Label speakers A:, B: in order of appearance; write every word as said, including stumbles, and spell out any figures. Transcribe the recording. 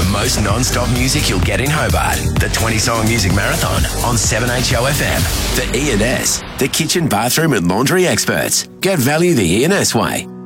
A: most non-stop music you'll get in Hobart. The twenty-song music marathon on seven H O F M. The E and S, the kitchen, bathroom and laundry experts. Get value the E and S way.